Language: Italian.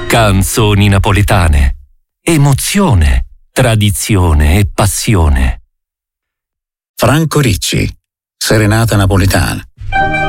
Canzoni napoletane. Emozione, tradizione e passione. Franco Ricci, Serenata napoletana.